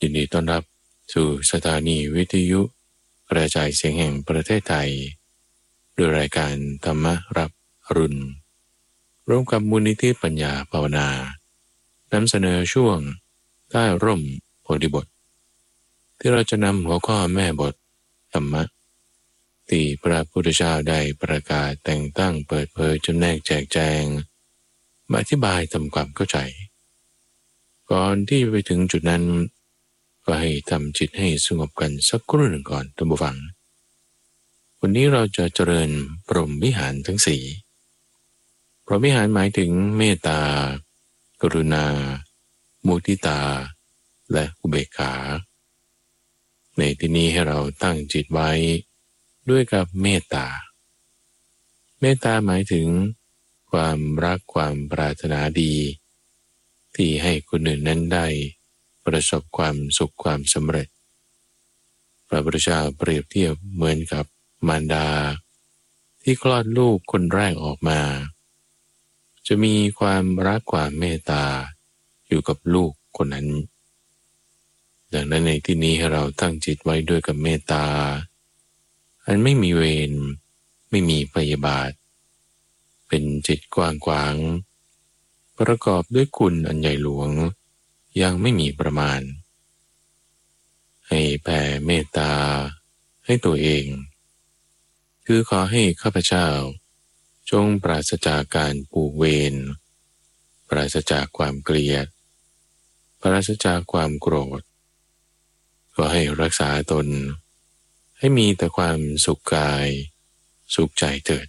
ยินดีต้อนรับสู่สถานีวิทยุกระจายเสียงแห่งประเทศไทยด้วยรายการธรรมรับอรุณร่วมกับมูลนิธิปัญญาภาวนานำเสนอช่วงใต้ร่มโพธิบทที่เราจะนำหัวข้อแม่บทธรรมะที่พระพุทธเจ้าได้ประกาศแต่งตั้งเปิดเผยจำแนกแจกแจงมาอธิบายทำความเข้าใจก่อนที่ไปถึงจุดนั้นก็ให้ทำจิตให้สงบกันสักครู่หนึ่งก่อนท่านผู้ฟังวันนี้เราจะเจริญพรหมวิหารทั้งสี่พรหมวิหารหมายถึงเมตตากรุณามุทิตาและอุเบกขาในที่นี้ให้เราตั้งจิตไว้ด้วยกับเมตตาเมตตาหมายถึงความรักความปรารถนาดีที่ให้คนอื่นนั้นได้ประสบความสุขความสำเร็จพระพุทธเจ้าเปรียบเทียบเหมือนกับมารดาที่คลอดลูกคนแรกออกมาจะมีความรักความเมตตาอยู่กับลูกคนนั้นดังนั้นในที่นี้ให้เราตั้งจิตไว้ด้วยกับเมตตาอันไม่มีเวรไม่มีพยาบาทเป็นจิตกว้างขวางประกอบด้วยคุณอันใหญ่หลวงยังไม่มีประมาณให้แผ่เมตตาให้ตัวเองคือขอให้ข้าพเจ้าจงปราศจากการผูกเวรปราศจากความเกลียดปราศจากความโกรธขอให้รักษาตนให้มีแต่ความสุขกายสุขใจเถิด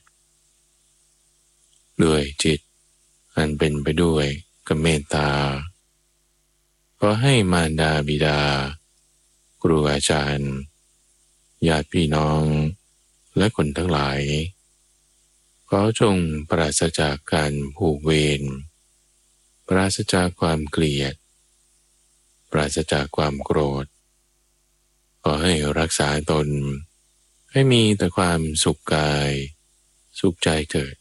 ด้วยจิตอันเป็นไปด้วยกับเมตตาขอให้มารดาบิดาครูอาจารย์ญาติพี่น้องและคนทั้งหลายขอจงปราศจากการผูกเวรปราศจากความเกลียดปราศจากความโกรธขอให้รักษาตนให้มีแต่ความสุขกายสุขใจเถิด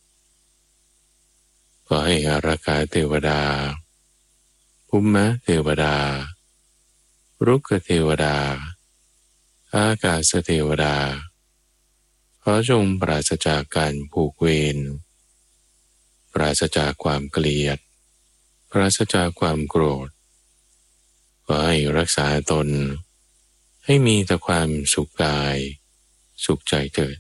ขอให้อารักขาเทวดาภูมิเทวดารุกขเทวดาอากาศเทวดาขอจงปราศจากการผูกเวรปราศจากความเกลียดปราศจากความโกรธขอให้รักษาตนให้มีแต่ความสุขกายสุขใจเถิด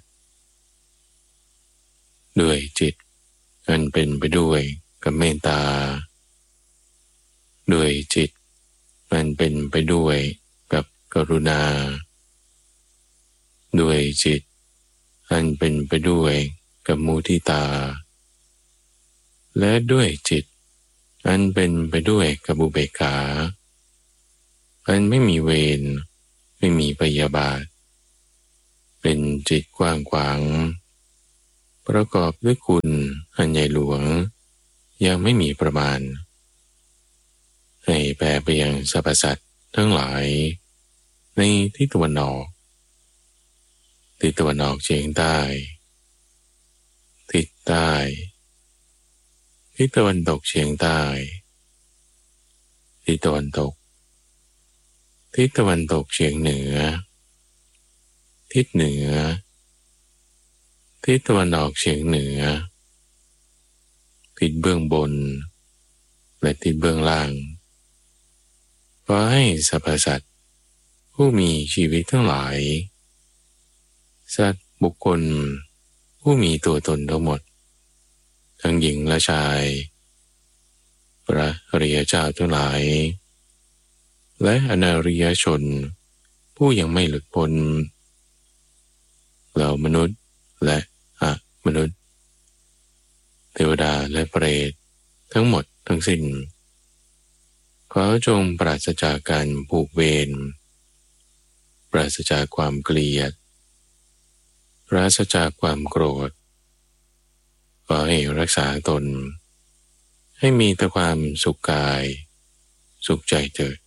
ด้วยจิตอันเป็นไปด้วยกับเมตตาด้วยจิตมันเป็นไปด้วยกับกรุณาด้วยจิตอันเป็นไปด้วยกับมุทิตาและด้วยจิตอันเป็นไปด้วยกับอุเบกขาอันไม่มีเวรไม่มีพยาบาทเป็นจิตกว้างขวางประกอบด้วยคุณอันใหญ่หลวงยังไม่มีประมาณให้แผ่ไปยังสรรพสัตว์ทั้งหลายในทิศตะวันออกทิศตะวันออกเฉียงใต้ทิศใต้ทิศตะวันตกเฉียงใต้ทิศตะวันตกทิศตะวันตกเฉียงเหนือทิศเหนือทิศตะวันออกเฉียงเหนือทิศเบื้องบนและทิศเบื้องล่างขอให้สรรพสัตว์ผู้มีชีวิตทั้งหลายสัตว์บุคคลผู้มีตัวตนทั้งหมดทั้งหญิงและชายพระอริยเจ้าทั้งหลายและอนาริยชนผู้ยังไม่หลุดพ้นเหล่ามนุษย์และมนุษย์เทวดาและเปรตทั้งหมดทั้งสิ้นขอจงปราศจากการผูกเวรปราศจากความเกลียดปราศจากความโกรธขอให้รักษาตนให้มีแต่ความสุขกายสุขใจเถิด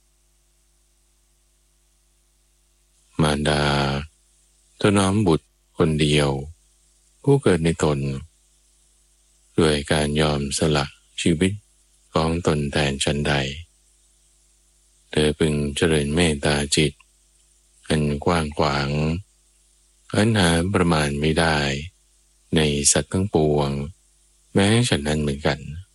มารดาถนอมบุตรคนเดียวผู้เกิดในตนด้วยการยอมสละชีวิตของตนแทนฉันใดเธอพึงเจริญเมตตาจิตอันกว้างขวางอันหาประมาณไม่ได้ในสัตว์ทั้งปวงแม้ฉันนั้นเหมือนกัน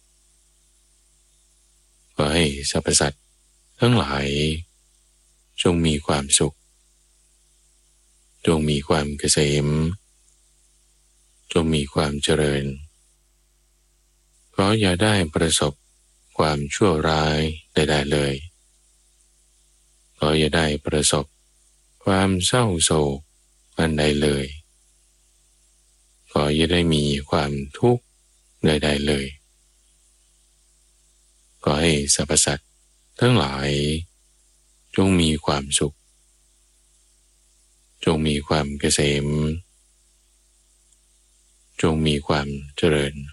ขอให้สรรพสัตว์ทั้งหลายจงมีความสุขจงมีความเกษมจงมีความเจริญขออย่าได้ประสบความชั่วร้ายใดๆเลยขออย่าได้ประสบความเศร้าโศกอันใดเลยขออย่าได้มีความทุกข์ใดๆเลยขอให้สรรพสัตว์ทั้งหลายจงมีความสุขจงมีความเกษมจงมีความเจริญ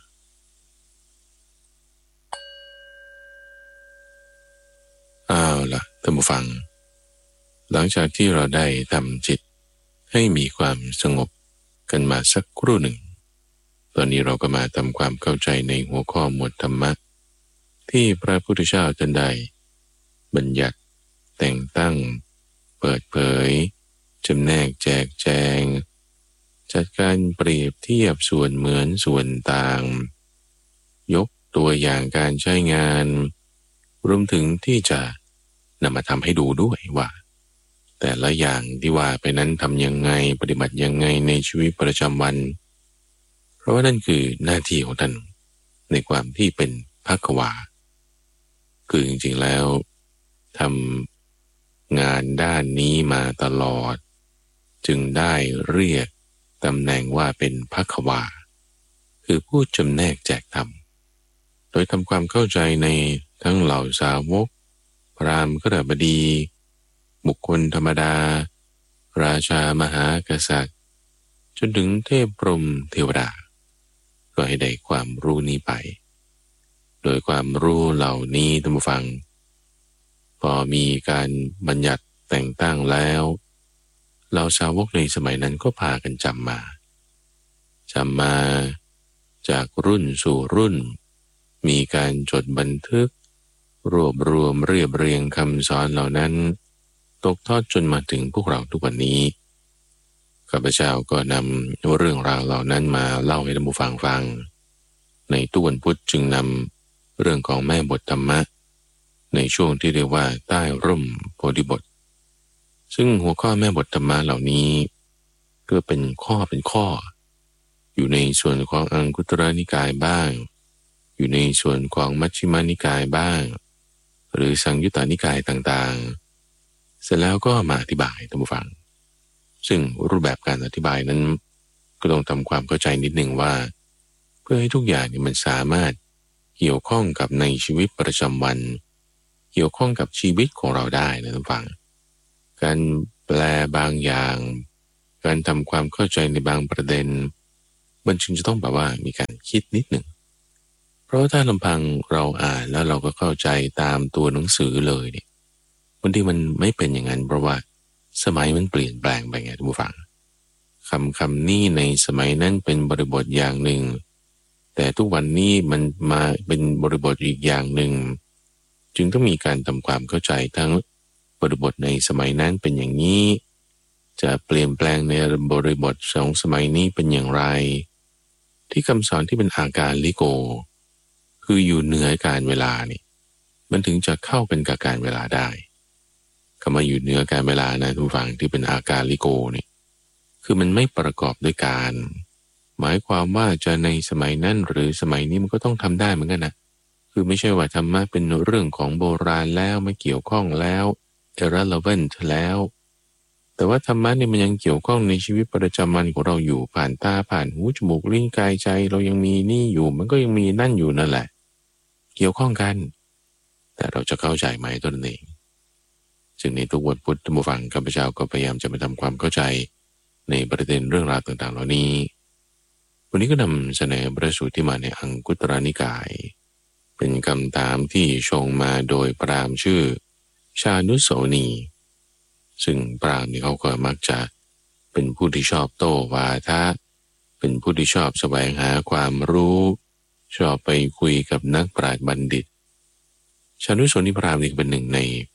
เอาล่ะท่านผู้ฟังหลังจากที่เราได้ทำจิตให้มีความสงบกันมาสักครู่หนึ่งตอนนี้เราก็มาทำความเข้าใจในหัวข้อหมวดธรรมะที่พระพุทธเจ้าท่านได้บัญญัติแต่งตั้งเปิดเผยจำแนกแจกแจงจัดการเปรียบเทียบส่วนเหมือนส่วนต่างยกตัวอย่างการใช้งานรวมถึงที่จะนำมาทำให้ดูด้วยว่าแต่ละอย่างที่ว่าไปนั้นทำยังไงปฏิบัติยังไงในชีวิตประจำวันเพราะว่านั่นคือหน้าที่ของท่านในความที่เป็นภัควาคือจริงๆแล้วทำงานด้านนี้มาตลอดจึงได้เรียกตำแหน่งว่าเป็นภัควาคือผู้จำแนกแจกธรรมโดยทำความเข้าใจในทั้งเหล่าสาวกพราหมณ์ขฤบดีบุคคลธรรมดาราชามหากษัตริย์จนถึงเทพพรหมเทวดาก็ให้ได้ความรู้นี้ไปโดยความรู้เหล่านี้ท่านผู้ฟังพอมีการบัญญัติแต่งตั้งแล้วเหล่าสาวกในสมัยนั้นก็พากันจำมาจากรุ่นสู่รุ่นมีการจดบันทึกรวบรวมเรียบเรียงคำสอนเหล่านั้นตกทอดจนมาถึงพวกเราทุกวันนี้ข้าพเจ้าก็นำเรื่องราวเหล่านั้นมาเล่าให้ท่านผู้ฟังฟังในทุกวันพุธจึงนำเรื่องของแม่บทธรรมะในช่วงที่เรียกว่าใต้ร่มโพธิบทซึ่งหัวข้อแม่บทธรรมะเหล่านี้ก็เป็นข้ออยู่ในส่วนของอังคุตรนิกายบ้างอยู่ในส่วนของมัชฌิมานิกายบ้างหรือสังยุตตนิกายต่างๆเสร็จแล้วก็มาอธิบายท่านผู้ฟังซึ่งรูปแบบการอธิบายนั้นก็ต้องทำความเข้าใจนิดหนึ่งว่าเพื่อให้ทุกอย่างนี่มันสามารถเกี่ยวข้องกับในชีวิตประจำวันเกี่ยวข้องกับชีวิตของเราได้นะท่านผู้ฟังการแปลบางอย่างการทำความเข้าใจในบางประเด็นมันจึงจะต้องแบบว่ามีการคิดนิดหนึ่งเพราะถ้าลำพังเราอ่านแล้วเราก็เข้าใจตามตัวหนังสือเลยเนี่ยบางทีมันไม่เป็นอย่างนั้นเพราะว่าสมัยมันเปลี่ยนแปลงไปไงท่านผู้ฟังคำนี้ในสมัยนั้นเป็นบริบทอย่างหนึ่งแต่ทุกวันนี้มันมาเป็นบริบทอีกอย่างหนึ่งจึงต้องมีการทำความเข้าใจทั้งบริบทในสมัยนั้นเป็นอย่างนี้จะเปลี่ยนแปลงในบริบทของสมัยนี้เป็นอย่างไรที่คำสอนที่เป็นอาการลิโกคืออยู่เหนือการเวลานี่มันถึงจะเข้ากันกับการเวลาได้คำว่าอยู่เหนือการเวลานะทุกฝั่งที่เป็นอาการลิโกนี่คือมันไม่ประกอบด้วยการหมายความว่าจะในสมัยนั้นหรือสมัยนี้มันก็ต้องทำได้เหมือนกันนะคือไม่ใช่ว่าธรรมะเป็นเรื่องของโบราณแล้วไม่เกี่ยวข้องแล้ว irrelevant แล้วแต่ว่าธรรมะเนี่ยมันยังเกี่ยวข้องในชีวิตประจำวันของเราอยู่ผ่านตาผ่านหูจมูกลิ้นกายใจเรายังมีนี่อยู่มันก็ยังมีนั่นอยู่นั่นแหละเกี่ยวข้องกันแต่เราจะเข้าใจไหมตัวเองจึงในทุกวันพุธท่านผู้ฟังข้าพเจ้าก็พยายามจะมาทำความเข้าใจในประเด็นเรื่องราวต่างๆเหล่านี้วันนี้ก็นำเสนอพระสูตรที่มาในอังคุตรนิกายเป็นคำถามที่ชงมาโดยพราหมณ์ชื่อชานุโสนีซึ่งพราหมณ์นี่เขาก็มักจะเป็นผู้ที่ชอบโต้วาทะเป็นผู้ที่ชอบแสวงหาความรู้ชอบไปคุยกับนักปราชญ์บัณฑิตชานุโสนีพราหมณ์นี่เป็นหนึ่งใน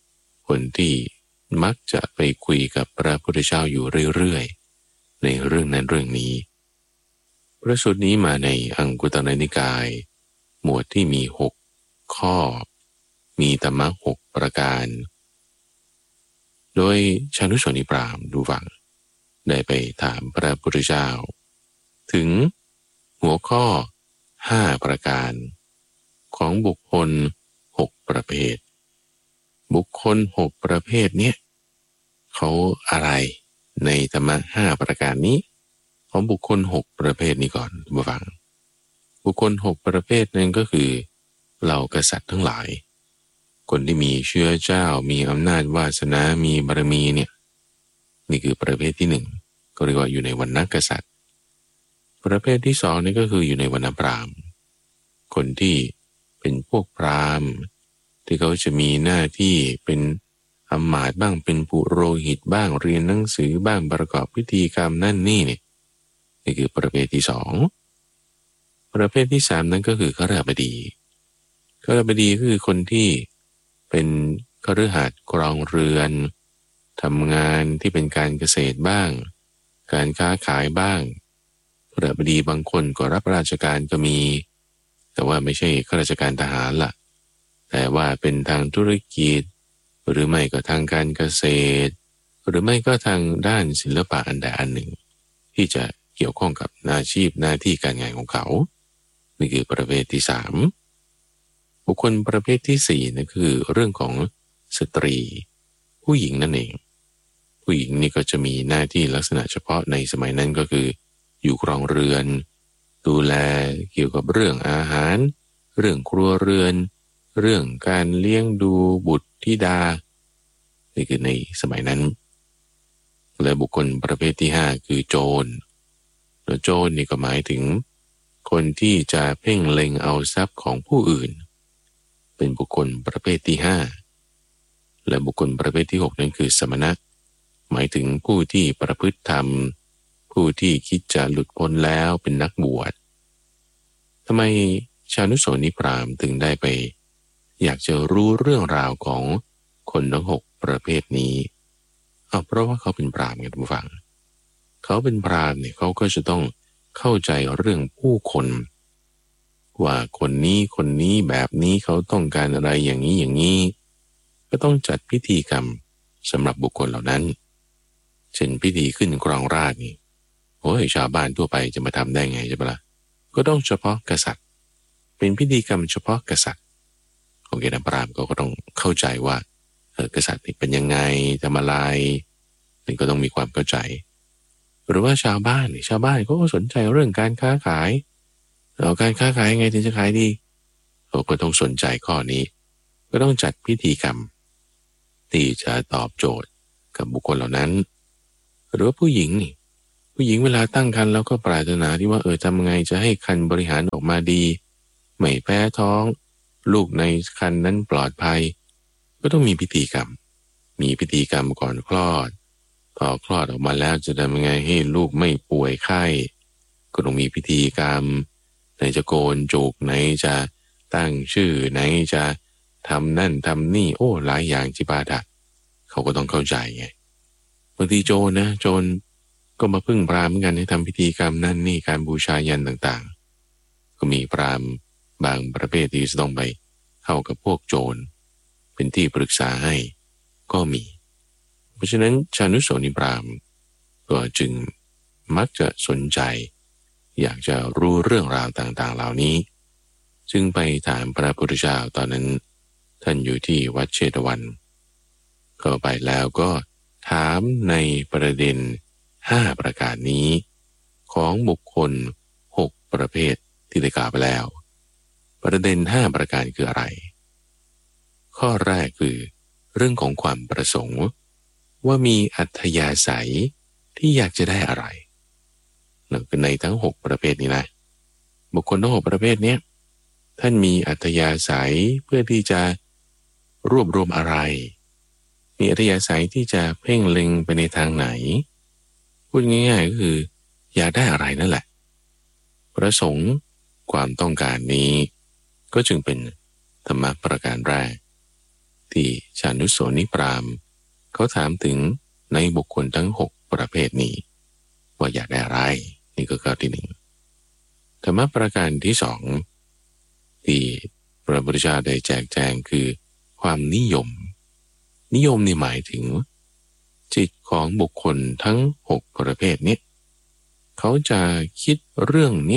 คนที่มักจะไปคุยกับพระพุทธเจ้าอยู่เรื่อยๆในเรื่องนั้นเรื่องนี้พระสูตรนี้มาในอังคุตรนิกายหมวดที่มี6ข้อมีธรรมะ6ประการโดยชานุชนิพราหมณ์ดูฟังได้ไปถามพระพุทธเจ้าถึงหัวข้อ5ประการของบุคคล6ประเภทบุคคล6ประเภทเนี่ยเขาอะไรในธรรมะ5ประการนี้ของบุคคล6ประเภทนี้ก่อนมาฟังบุคคล6ประเภทนั้นก็คือเหล่ากษัตริย์ทั้งหลายคนที่มีเชื้อเจ้ามีอำนาจวาสนามีบารมีเนี่ยนี่คือประเภทที่1ก็เรียกว่าอยู่ในวรรณกษัตริย์ประเภทที่2นี่ก็คืออยู่ในวรรณพราหมณ์คนที่เป็นพวกพราหมณ์ที่เขาจะมีหน้าที่เป็นอมาตย์บ้างเป็นปุโรหิตบ้างเรียนหนังสือบ้างประกอบพิธีกรรมนั่นนี่นี่คือประเภทที่2ประเภทที่3นั้นก็คือฆราวดีฆราวดีก็คือคนที่เป็นคฤหัสถ์ครองเรือนทำงานที่เป็นการเกษตรบ้างการค้าขายบ้างฆราวดีบางคนก็รับราชการก็มีแต่ว่าไม่ใช่ข้าราชการทหารล่ะแต่ว่าเป็นทางธุรกิจหรือไม่ก็ทางการเกษตรหรือไม่ก็ทางด้านศิลปะอันใดอันหนึ่งที่จะเกี่ยวข้องกับอาชีพหน้าที่การงานของเขานี่คือประเภทที่3บุคคลประเภทที่4นั่นคือเรื่องของสตรีผู้หญิงนั่นเองผู้หญิงนี่ก็จะมีหน้าที่ลักษณะเฉพาะในสมัยนั้นก็คืออยู่ครองเรือนดูแลเกี่ยวกับเรื่องอาหารเรื่องครัวเรือนเรื่องการเลี้ยงดูบุตรธิดานี่คือในสมัยนั้นและบุคคลประเภทที่5คือโจรแล้วโจรนี่ก็หมายถึงคนที่จะเพ่งเล็งเอาทรัพย์ของผู้อื่นเป็นบุคคลประเภทที่5และบุคคลประเภทที่6นั้นคือสมณะหมายถึงผู้ที่ประพฤติธรรมผู้ที่คิดจะหลุดพ้นแล้วเป็นนักบวชทำไมชานุโสนิพราหมณ์ถึงได้ไปอยากจะรู้เรื่องราวของคนทั้ง6ประเภทนี้เพราะว่าเขาเป็นพราหมณ์ไงท่านผู้ฟังเขาเป็นพราหมณ์เนี่ยเขาก็จะต้องเข้าใจเรื่องผู้คนว่าคนนี้แบบนี้เขาต้องการอะไรอย่างนี้อย่างนี้ก็ต้องจัดพิธีกรรมสำหรับบุคคลเหล่านั้นเช่นพิธีขึ้นครองราชย์นี่โอ้ยชาวบ้านทั่วไปจะมาทำได้ไงใช่ปะล่ะก็ต้องเฉพาะกษัตริย์เป็นพิธีกรรมเฉพาะกษัตริย์โอเคนะพราหมณ์ก็ต้องเข้าใจว่ากษัตริย์เป็นยังไงทำอะไรนี่ก็ต้องมีความเข้าใจหรือว่าชาวบ้านเขาก็สนใจเรื่องการค้าขายการค้าขายยังไงถึงจะขายดีเขาก็ต้องสนใจข้อนี้ก็ต้องจัดพิธีกรรมที่จะตอบโจทย์กับบุคคลเหล่านั้นหรือว่าผู้หญิงเวลาตั้งครรภ์แล้วก็ปรารถนาที่ว่าทำไงจะให้ครรภ์บริหารออกมาดีไม่แพ้ท้องลูกในครรภ์นั้นปลอดภัยก็ต้องมีพิธีกรรมก่อนคลอดพอคลอดออกมาแล้วจะทำยังไงให้ลูกไม่ป่วยไข้ก็ต้องมีพิธีกรรมไหนจะโกนจูกไหนจะตั้งชื่อไหนจะทำนั่นทำนี่หลายอย่างจิปาถะเขาก็ต้องเข้าใจไงบางทีโจรก็มาพึ่งพราหมณ์เหมือนกันให้ทำพิธีกรรมนั่นนี่การบูชายันต่างๆก็มีพราหมณ์บางประเภทที่จะต้องไปเข้ากับพวกโจรเป็นที่ปรึกษาให้ก็มีเพราะฉะนั้นชานุโสนิพราหมณ์ก็จึงมักจะสนใจอยากจะรู้เรื่องราวต่างๆเหล่านี้จึงไปถามพระพุทธเจ้าตอนนั้นท่านอยู่ที่วัดเชตวันเข้าไปแล้วก็ถามในประเด็น5ประการนี้ของบุคคล6ประเภทที่ได้กล่าวไปแล้วประเด็น5ประการคืออะไรข้อแรกคือเรื่องของความประสงค์ว่ามีอัธยาศัยที่อยากจะได้อะไรในทั้ง6ประเภทนี้นะบุคคลทั้ง6ประเภทนี้ท่านมีอัธยาศัยเพื่อที่จะรวบรวมอะไรมีอัธยาศัยที่จะเพ่งเล็งไปในทางไหนพูดง่ายๆก็คืออยากได้อะไรนั่นแหละประสงค์ความต้องการนี้ก็จึงเป็นธรรมะประการแรกที่ชานุโสนิปรามเขาถามถึงในบุคคลทั้ง6ประเภทนี้ว่าอยากได้อะไรนี่ก็ข้อที่1ธรรมะประการที่2ที่พระพุทธเจ้าได้แจกแจงคือความนิยมนี่หมายถึงจิตของบุคคลทั้ง6ประเภทนี้เขาจะคิดเรื่องนี้